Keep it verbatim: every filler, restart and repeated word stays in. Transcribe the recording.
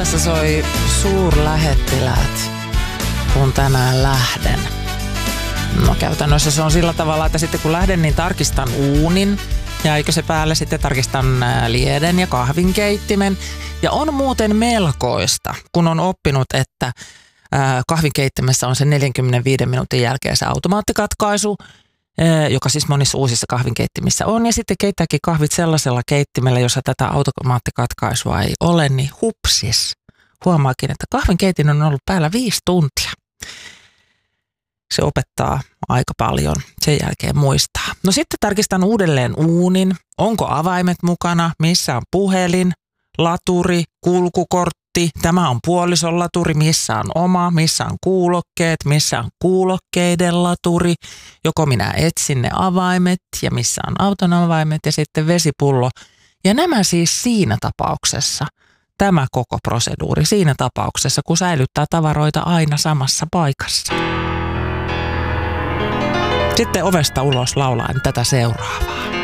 Tässä soi suurlähettiläät, kun tänään lähden. No käytännössä se on sillä tavalla, että sitten kun lähden, niin tarkistan uunin. Ja eikö se päälle sitten tarkistan lieden ja kahvinkeittimen. Ja on muuten melkoista, kun on oppinut, että kahvinkeittimessä on se neljänkymmenenviiden minuutin jälkeen se automaattikatkaisu, joka siis monissa uusissa kahvinkeittimissä on. Ja sitten keittääkin kahvit sellaisella keittimellä, jossa tätä automaattikatkaisua ei ole, niin hupsis. Huomaakin, että kahvinkeitin on ollut päällä viisi tuntia. Se opettaa aika paljon, sen jälkeen muistaa. No sitten tarkistan uudelleen uunin, onko avaimet mukana, missä on puhelin, laturi, kulkukortti, tämä on puolison laturi, missä on oma, missä on kuulokkeet, missä on kuulokkeiden laturi, joko minä etsin ne avaimet ja missä on auton avaimet ja sitten vesipullo. Ja nämä siis siinä tapauksessa, tämä koko proseduuri siinä tapauksessa, kun säilyttää tavaroita aina samassa paikassa. Sitten ovesta ulos laulaen tätä seuraavaa.